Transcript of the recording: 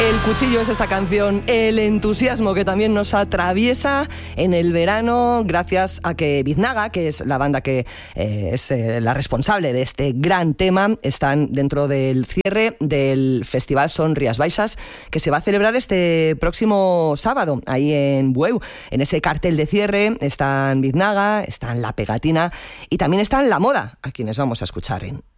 El cuchillo es esta canción, el entusiasmo que también nos atraviesa en el verano gracias a que Biznaga, que es la banda que es la responsable de este gran tema, están dentro del cierre del Festival Son Rías Baixas, que se va a celebrar este próximo sábado, ahí en Bueu. En ese cartel de cierre están Biznaga, están La Pegatina y también están La Moda, a quienes vamos a escuchar en